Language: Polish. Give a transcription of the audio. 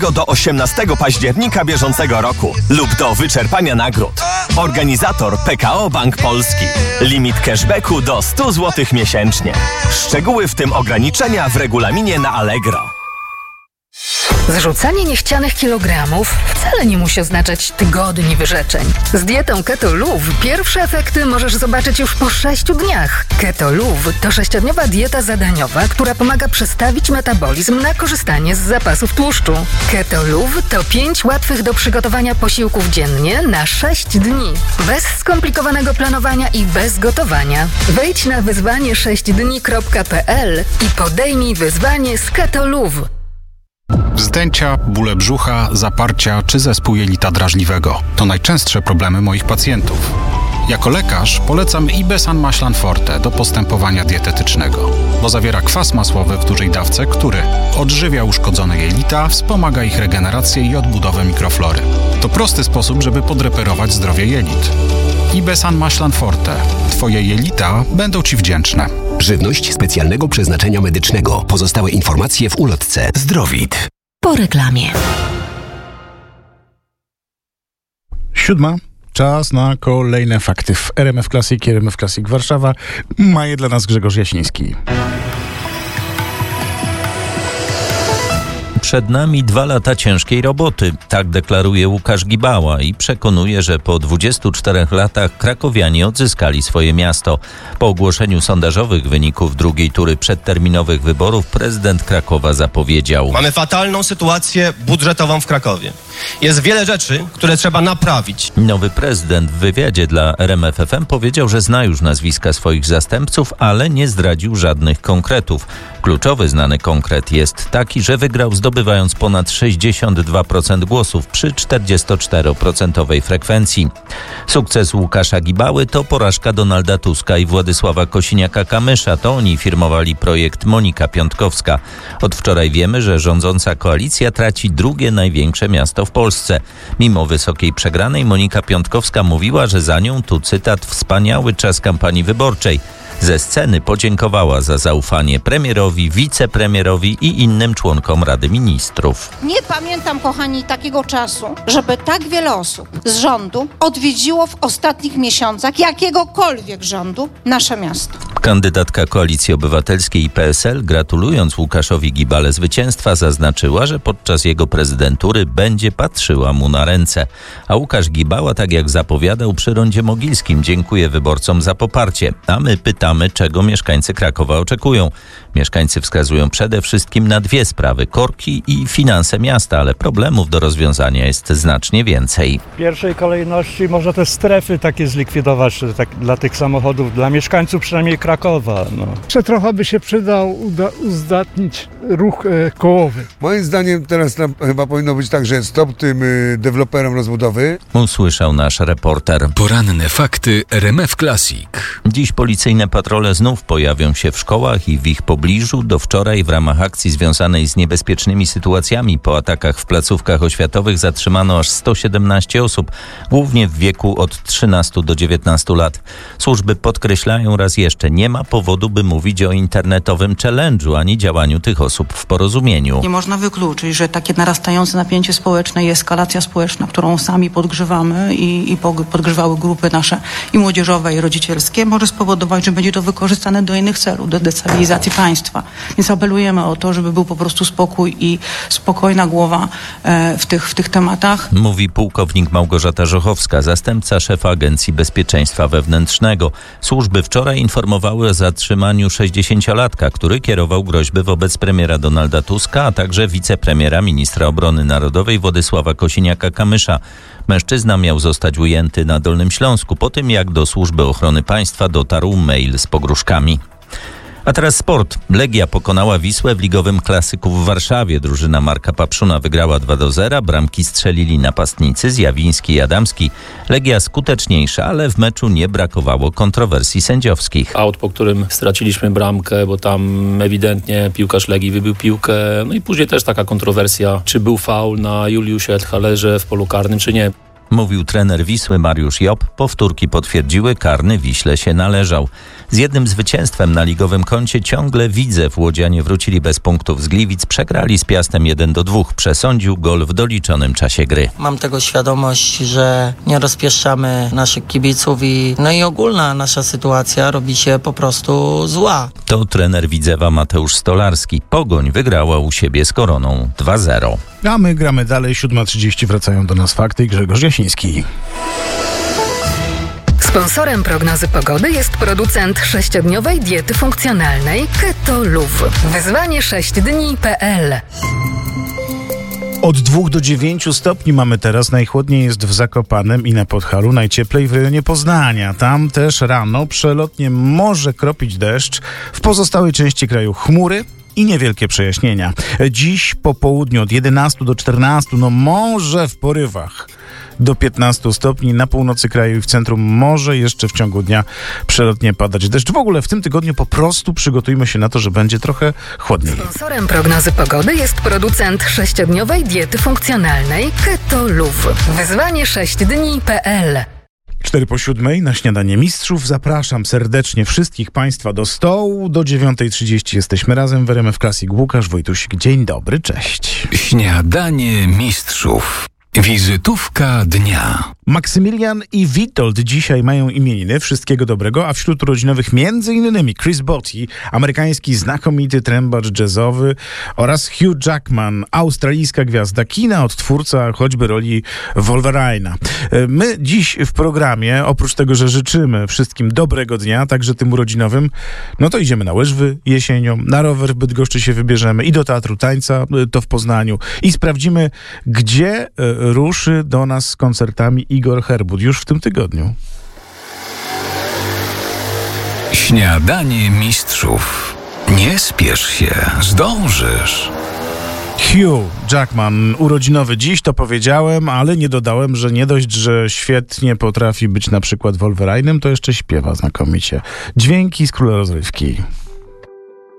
do 18 października bieżącego roku lub do wyczerpania nagród. Organizator PKO Bank Polski. Limit cashbacku do 100 zł miesięcznie. Szczegóły, w tym ograniczenia, w regulaminie na Allegro. Zrzucanie niechcianych kilogramów wcale nie musi oznaczać tygodni wyrzeczeń. Z dietą Keto Luv pierwsze efekty możesz zobaczyć już po 6 dniach. Keto Luv to 6-dniowa dieta zadaniowa, która pomaga przestawić metabolizm na korzystanie z zapasów tłuszczu. Keto Luv to 5 łatwych do przygotowania posiłków dziennie na 6 dni. Bez skomplikowanego planowania i bez gotowania. Wejdź na wyzwanie6dni.pl i podejmij wyzwanie z Keto Luv. Wzdęcia, bóle brzucha, zaparcia czy zespół jelita drażliwego to najczęstsze problemy moich pacjentów. Jako lekarz polecam Ibesan Maślan Forte do postępowania dietetycznego, bo zawiera kwas masłowy w dużej dawce, który odżywia uszkodzone jelita, wspomaga ich regenerację i odbudowę mikroflory. To prosty sposób, żeby podreperować zdrowie jelit. Ibesan Maślan Forte. Twoje jelita będą Ci wdzięczne. Żywność specjalnego przeznaczenia medycznego. Pozostałe informacje w ulotce. Zdrowit. Po reklamie. 7. Czas na kolejne fakty w RMF Classic, RMF Classic Warszawa. Ma je dla nas Grzegorz Jasiński. Przed nami 2 lata ciężkiej roboty, tak deklaruje Łukasz Gibała i przekonuje, że po 24 latach krakowianie odzyskali swoje miasto. Po ogłoszeniu sondażowych wyników drugiej tury przedterminowych wyborów prezydent Krakowa zapowiedział: mamy fatalną sytuację budżetową w Krakowie. Jest wiele rzeczy, które trzeba naprawić. Nowy prezydent w wywiadzie dla RMF FM powiedział, że zna już nazwiska swoich zastępców, ale nie zdradził żadnych konkretów. Kluczowy znany konkret jest taki, że wygrał zdobywając ponad 62% głosów przy 44% frekwencji. Sukces Łukasza Gibały to porażka Donalda Tuska i Władysława Kosiniaka-Kamysza. To oni firmowali projekt Monika Piątkowska. Od wczoraj wiemy, że rządząca koalicja traci drugie największe miasto w Polsce. Mimo wysokiej przegranej Monika Piątkowska mówiła, że za nią, tu cytat, wspaniały czas kampanii wyborczej. Ze sceny podziękowała za zaufanie premierowi, wicepremierowi i innym członkom Rady Ministrów. Nie pamiętam, kochani, takiego czasu, żeby tak wiele osób z rządu odwiedziło w ostatnich miesiącach jakiegokolwiek rządu nasze miasto. Kandydatka Koalicji Obywatelskiej i PSL, gratulując Łukaszowi Gibale zwycięstwa, zaznaczyła, że podczas jego prezydentury będzie patrzyła mu na ręce. A Łukasz Gibała, tak jak zapowiadał przy rondzie mogilskim, dziękuję wyborcom za poparcie. A my pytamy, czego mieszkańcy Krakowa oczekują. Mieszkańcy wskazują przede wszystkim na 2 sprawy: korki i finanse miasta, ale problemów do rozwiązania jest znacznie więcej. W pierwszej kolejności może te strefy takie zlikwidować dla tych samochodów, dla mieszkańców przynajmniej Krakowa. Jeszcze trochę by się przydał uzdatnić ruch kołowy. Moim zdaniem teraz chyba powinno być tak, że stop tym deweloperom rozbudowy. Usłyszał nasz reporter. Poranne fakty RMF Classic. Dziś policyjne patrole znów pojawią się w szkołach i w ich pobliżu. Do wczoraj w ramach akcji związanej z niebezpiecznymi sytuacjami po atakach w placówkach oświatowych zatrzymano aż 117 osób, głównie w wieku od 13 do 19 lat. Służby podkreślają raz jeszcze, nie ma powodu, by mówić o internetowym challenge'u ani działaniu tych osób w porozumieniu. Nie można wykluczyć, że takie narastające napięcie społeczne i eskalacja społeczna, którą sami podgrzewamy i podgrzewały grupy nasze i młodzieżowe, i rodzicielskie, może spowodować, że będzie to wykorzystane do innych celów, do destabilizacji państwa. Więc apelujemy o to, żeby był po prostu spokój i spokojna głowa w tych tematach. Mówi pułkownik Małgorzata Żochowska, zastępca szefa Agencji Bezpieczeństwa Wewnętrznego. Służby wczoraj informowały o zatrzymaniu 60-latka, który kierował groźby wobec premiera Donalda Tuska, a także wicepremiera, ministra obrony narodowej Władysława Kosiniaka-Kamysza. Mężczyzna miał zostać ujęty na Dolnym Śląsku po tym, jak do Służby Ochrony Państwa dotarł mail z pogróżkami. A teraz sport. Legia pokonała Wisłę w ligowym klasyku w Warszawie. Drużyna Marka Papszuna wygrała 2-0. Bramki strzelili napastnicy Zjawiński i Adamski. Legia skuteczniejsza, ale w meczu nie brakowało kontrowersji sędziowskich. Aut, po którym straciliśmy bramkę, bo tam ewidentnie piłkarz Legii wybił piłkę. No i później też taka kontrowersja, czy był faul na Juliusie Ethalerze w polu karnym, czy nie. Mówił trener Wisły Mariusz Job. Powtórki potwierdziły, karny Wiśle się należał. Z jednym zwycięstwem na ligowym koncie ciągle Widzew. Łodzianie wrócili bez punktów z Gliwic, przegrali z Piastem 1-2. Przesądził gol w doliczonym czasie gry. Mam tego świadomość, że nie rozpieszczamy naszych kibiców i ogólna nasza sytuacja robi się po prostu zła. To trener Widzewa Mateusz Stolarski. Pogoń wygrała u siebie z Koroną 2-0. A my gramy dalej. 7:30 wracają do nas fakty i Grzegorz Jasiński. Sponsorem prognozy pogody jest producent 6-dniowej diety funkcjonalnej Keto Luv. Wyzwanie 6dni.pl. Od 2 do 9 stopni mamy teraz. Najchłodniej jest w Zakopanem i na Podhalu, najcieplej w rejonie Poznania. Tam też rano przelotnie może kropić deszcz. W pozostałej części kraju chmury i niewielkie przejaśnienia. Dziś po południu od 11 do 14, może w porywach do 15 stopni. Na północy kraju i w centrum może jeszcze w ciągu dnia przelotnie padać deszcz. W ogóle w tym tygodniu po prostu przygotujmy się na to, że będzie trochę chłodniej. Sponsorem prognozy pogody jest producent 6-dniowej diety funkcjonalnej Keto Luv. Wyzwanie 6dni.pl. 6:04 na śniadanie mistrzów. Zapraszam serdecznie wszystkich Państwa do stołu. Do 9:30 jesteśmy razem w RMF Classic. Łukasz Wojtusik. Dzień dobry, cześć. Śniadanie mistrzów. Wizytówka dnia. Maksymilian i Witold dzisiaj mają imieniny. Wszystkiego dobrego, a wśród urodzinowych m.in. Chris Botti, amerykański znakomity trębacz jazzowy, oraz Hugh Jackman, australijska gwiazda kina, odtwórca choćby roli Wolverine'a. My dziś w programie, oprócz tego, że życzymy wszystkim dobrego dnia, także tym urodzinowym, to idziemy na łyżwy jesienią, na rower w Bydgoszczy się wybierzemy i do Teatru Tańca, to w Poznaniu, i sprawdzimy, gdzie ruszy do nas z koncertami Igor Herbut już w tym tygodniu. Śniadanie mistrzów. Nie spiesz się, zdążysz. Hugh Jackman, urodzinowy dziś, to powiedziałem, ale nie dodałem, że nie dość, że świetnie potrafi być na przykład Wolverine'em, to jeszcze śpiewa znakomicie. Dźwięki z Króla Rozrywki.